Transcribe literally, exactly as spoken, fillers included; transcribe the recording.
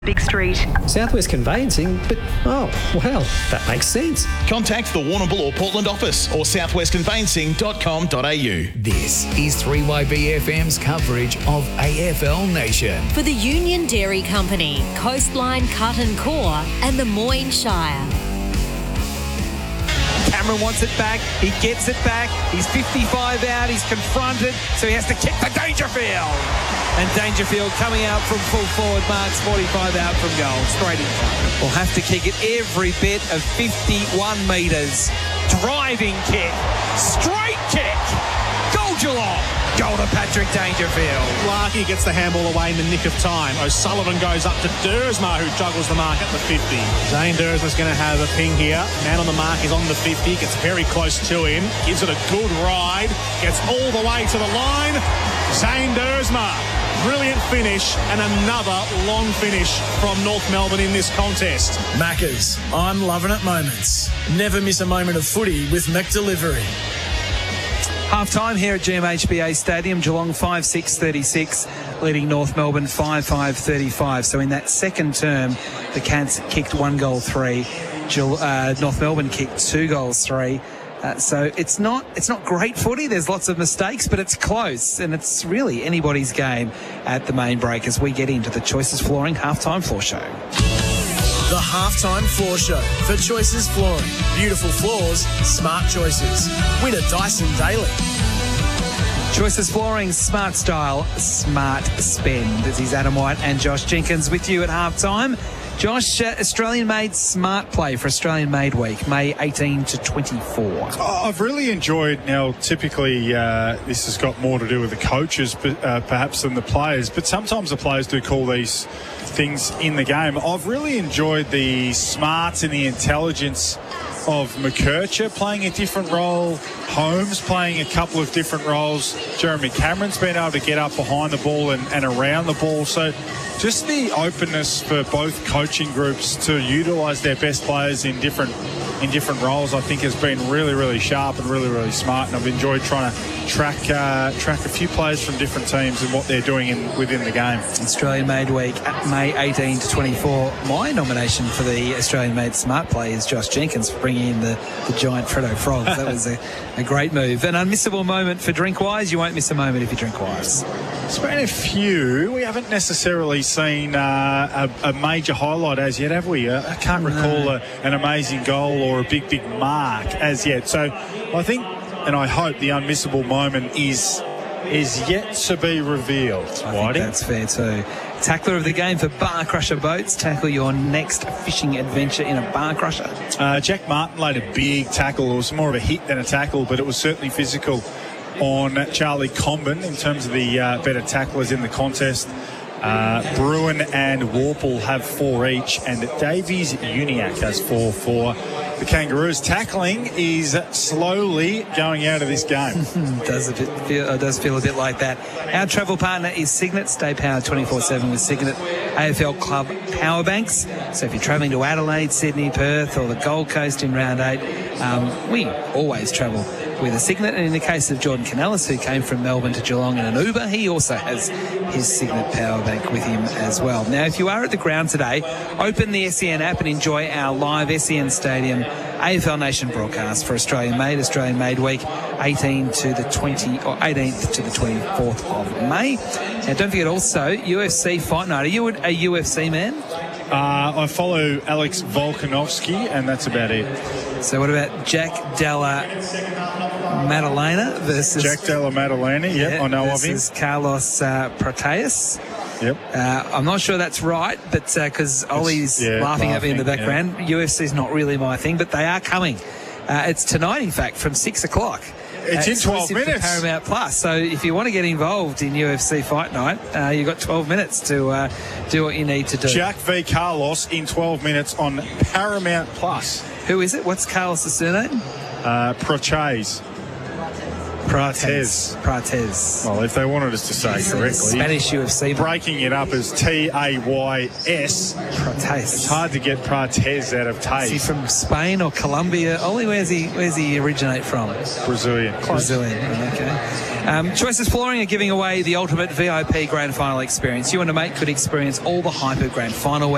Big Street. Southwest Conveyancing, but oh, well, that makes sense. Contact the Warrnambool or Portland office or southwest conveyancing dot com dot a u. This is three Y B F M's coverage of A F L Nation. For the Union Dairy Company, Coastline Cut and Core and the Moyne Shire. Cameron wants it back. He gets it back. He's fifty-five out. He's confronted, so he has to kick for Dangerfield. And Dangerfield coming out from full forward marks, forty-five out from goal, straight in front. Will have to kick it every bit of fifty-one metres. Driving kick, straight kick. Goal Geelong. Goal to Patrick Dangerfield. Larky gets the handball away in the nick of time. O'Sullivan goes up to Duursma, who juggles the mark at the fifty. Zane Duursma's going to have a ping here. Man on the mark is on the fifty, gets very close to him, gives it a good ride, gets all the way to the line. Zane Duursma, brilliant finish, and another long finish from North Melbourne in this contest. Maccas, I'm loving it moments. Never miss a moment of footy with McDelivery. Half time here at G M H B A Stadium. Geelong five six thirty-six, leading North Melbourne five five thirty-five. So in that second term, the Cats kicked one goal three. Gil, uh, North Melbourne kicked two goals three. Uh, so it's not it's not great footy. There's lots of mistakes, but it's close, and it's really anybody's game at the main break as we get into the Choices Flooring halftime floor show. The Halftime Floor Show for Choices Flooring. Beautiful floors, smart choices. Win a Dyson Daily. Choices Flooring, smart style, smart spend. This is Adam White and Josh Jenkins with you at halftime. Josh, uh, Australian-made smart play for Australian-made week, May eighteen to twenty-four. Oh, I've really enjoyed, now typically uh, this has got more to do with the coaches but, uh, perhaps than the players, but sometimes the players do call these things in the game. I've really enjoyed the smarts and the intelligence of McKercher playing a different role, Holmes playing a couple of different roles, Jeremy Cameron's been able to get up behind the ball and, and around the ball. So just the openness for both coaching groups to utilise their best players in different in different roles, I think has been really, really sharp and really, really smart. And I've enjoyed trying to track uh, track a few players from different teams and what they're doing in, within the game. Australian-made week, May eighteen to twenty-four. My nomination for the Australian-made smart play is Josh Jenkins for bringing in the, the giant Freddo Frogs. That was a, a great move. An unmissable moment for Drinkwise. You won't miss a moment if you Drinkwise. There's been a few. We haven't necessarily seen uh, a, a major highlight as yet, have we? Uh, I can't recall a, an amazing goal or a big, big mark as yet. So I think, and I hope, the unmissable moment is is yet to be revealed. I think that's fair too. Tackler of the game for Bar Crusher Boats. Tackle your next fishing adventure in a Bar Crusher. Uh, Jack Martin laid a big tackle. It was more of a hit than a tackle, but it was certainly physical on Charlie Comben in terms of the uh, better tacklers in the contest. Uh, Bruin and Warple have four each, and Davies Uniac has four for the Kangaroos. Tackling is slowly going out of this game. does, a bit feel, uh, does feel a bit like that. Our travel partner is Signet. Stay powered twenty-four seven with Signet A F L Club Power Banks. So if you're travelling to Adelaide, Sydney, Perth or the Gold Coast in round eight, um, we always travel with a Signet. And in the case of Jordan Canellis, who came from Melbourne to Geelong in an Uber, he also has his Signet Power Bank with him as well. Now, if you are at the ground today, open the S E N app and enjoy our live S E N Stadium A F L Nation broadcast for Australian Made, Australian Made Week, eighteen to the twenty or eighteenth to the twenty-fourth of May. Now, don't forget also U F C Fight Night. Are you a U F C man? Uh, I follow Alex Volkanovski, and that's about it. So what about Jack Della Maddalena versus... Jack Della Maddalena, yep, yeah, I know of him. Versus Carlos uh, Proteas. Yep. Uh, I'm not sure that's right, but because uh, Ollie's yeah, laughing, laughing at me in the background, yeah. U F C's not really my thing, but they are coming. Uh, it's tonight, in fact, from six o'clock. It's uh, in twelve minutes. Paramount Plus. So if you want to get involved in U F C Fight Night, uh, you've got twelve minutes to uh, do what you need to do. Jack v. Carlos in twelve minutes on Paramount Plus. Who is it? What's Carlos' surname? Uh, Prochaz. Prates. Prates. Well, if they wanted us to say yes, correctly. Spanish U F C. Breaking it up as T A Y S. Prates. It's hard to get Prates out of Taze. Is he from Spain or Colombia? Ollie, where's he Where's he originate from? Brazilian. Brazilian, okay. Um, Choices Flooring are giving away the ultimate V I P Grand Final experience. You and a mate could experience all the hype of Grand Final week.